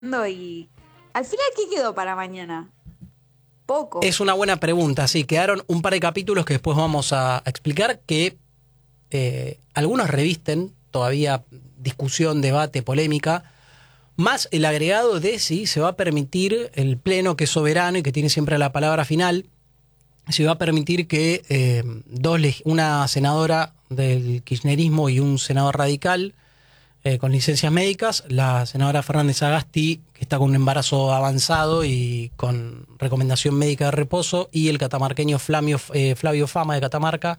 y al final, ¿qué quedó para mañana? Poco. Es una buena pregunta, sí. Quedaron un par de capítulos que después vamos a explicar que algunos revisten todavía discusión, debate, polémica, más el agregado de si se va a permitir el Pleno, que es soberano y que tiene siempre la palabra final, si va a permitir que una senadora del kirchnerismo y un senador radical con licencias médicas, la senadora Fernández Agasti, que está con un embarazo avanzado y con recomendación médica de reposo, y el catamarqueño Flavio Fama de Catamarca,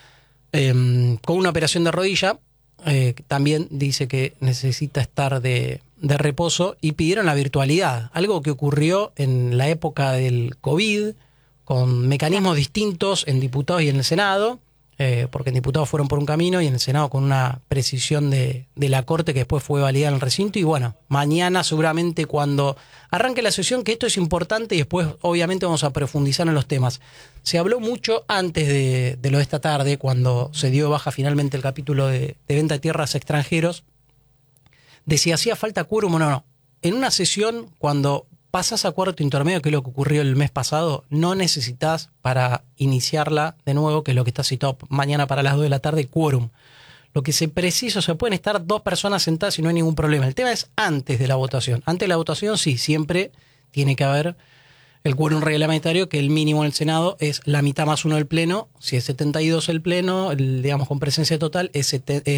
con una operación de rodilla, también dice que necesita estar de reposo, y pidieron la virtualidad, algo que ocurrió en la época del COVID, con mecanismos distintos en diputados y en el Senado, porque en diputados fueron por un camino y en el Senado con una precisión de la Corte que después fue validada en el recinto. Y bueno, mañana seguramente cuando arranque la sesión, que esto es importante y después obviamente vamos a profundizar en los temas. Se habló mucho antes de lo de esta tarde, cuando se dio baja finalmente el capítulo de venta de tierras a extranjeros, de si hacía falta quórum o no. En una sesión, cuando pasas a cuarto intermedio, que es lo que ocurrió el mes pasado, no necesitas para iniciarla de nuevo, que es lo que está citado mañana para las 2 de la tarde, quórum. Lo que se precisa, se pueden estar 2 personas sentadas y no hay ningún problema. El tema es antes de la votación. Antes de la votación sí, siempre tiene que haber el quórum reglamentario, que el mínimo en el Senado es la mitad más 1 del Pleno. Si es 72 el Pleno, digamos con presencia total, es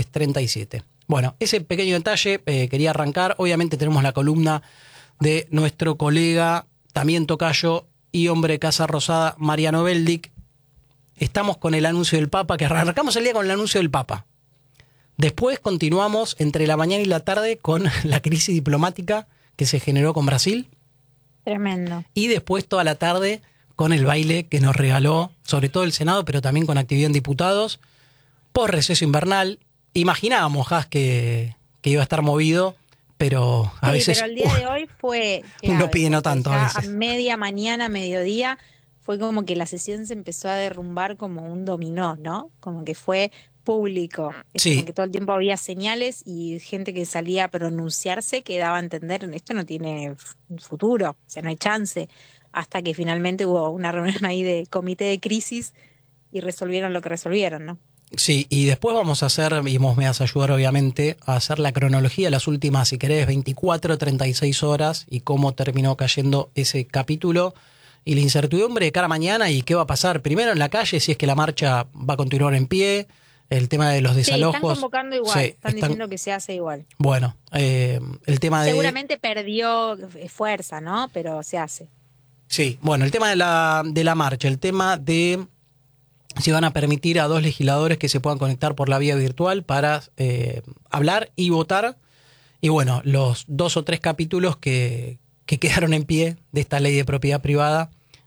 37. Bueno, ese pequeño detalle quería arrancar. Obviamente tenemos la columna de nuestro colega, también tocayo y hombre de Casa Rosada, Mariano Beldic. Estamos con el anuncio del Papa, que arrancamos el día con el anuncio del Papa. Después continuamos entre la mañana y la tarde con la crisis diplomática que se generó con Brasil. Tremendo. Y después toda la tarde con el baile que nos regaló, sobre todo el Senado, pero también con actividad en diputados, por receso invernal. Imaginábamos, Has, que iba a estar movido, pero a veces... Pero el día de hoy fue... Uno pide no tanto a veces. A media mañana, mediodía, fue como que la sesión se empezó a derrumbar como un dominó, ¿no? Como que fue público. Es Sí. como que todo el tiempo había señales y gente que salía a pronunciarse que daba a entender, esto no tiene futuro, o sea, no hay chance. Hasta que finalmente hubo una reunión ahí de comité de crisis y resolvieron lo que resolvieron, ¿no? Sí, y después vamos a hacer, y vos me vas a ayudar obviamente, a hacer la cronología de las últimas, si querés, 24, 36 horas y cómo terminó cayendo ese capítulo y la incertidumbre de cara a mañana y qué va a pasar primero en la calle, si es que la marcha va a continuar en pie, el tema de los desalojos. Sí, están convocando igual, Sí, están diciendo que se hace igual. Bueno, el tema de... Seguramente perdió fuerza, ¿no? Pero se hace. Sí, bueno, el tema de la marcha, el tema de si van a permitir a 2 legisladores que se puedan conectar por la vía virtual para hablar y votar. Y bueno, los 2 o 3 capítulos que quedaron en pie de esta ley de propiedad privada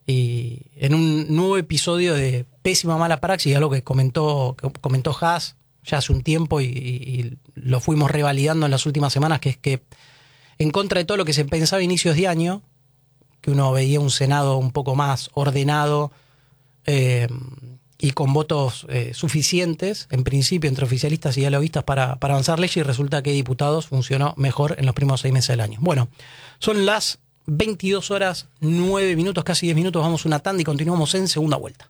y en un nuevo episodio de pésima mala praxis, algo que comentó Haas ya hace un tiempo y lo fuimos revalidando en las últimas semanas, que es que en contra de todo lo que se pensaba a inicios de año, que uno veía un Senado un poco más ordenado, y con votos suficientes, en principio, entre oficialistas y dialoguistas para avanzar leyes, y resulta que diputados funcionó mejor en los primeros 6 meses del año. Bueno, son las 22 horas 9 minutos, casi 10 minutos, vamos a una tanda y continuamos en segunda vuelta.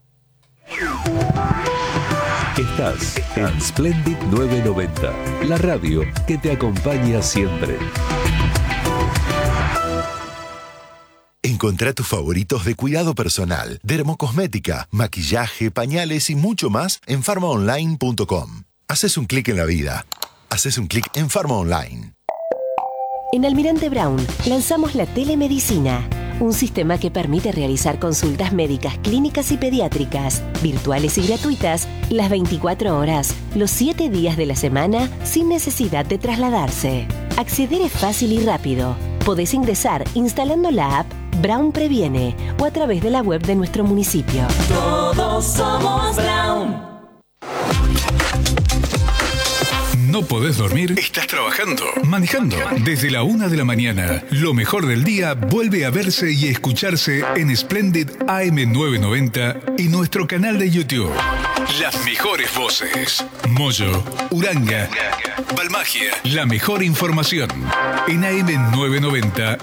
Estás en Splendid 990, la radio que te acompaña siempre. Encontrá tus favoritos de cuidado personal, dermocosmética, maquillaje, pañales y mucho más en pharmaonline.com. Haces un clic en la vida. Haces un clic en Pharma Online. En Almirante Brown lanzamos la telemedicina, un sistema que permite realizar consultas médicas, clínicas y pediátricas, virtuales y gratuitas, las 24 horas, los 7 días de la semana, sin necesidad de trasladarse. Acceder es fácil y rápido. Podés ingresar instalando la app Brown Previene o a través de la web de nuestro municipio. Todos somos Brown. ¿No podés dormir? ¿Estás trabajando? ¿Manejando? Desde la 1 de la mañana, lo mejor del día vuelve a verse y escucharse en Splendid AM990 y nuestro canal de YouTube. Las mejores voces. Moyo, Uranga, Balmagia. La mejor información en AM990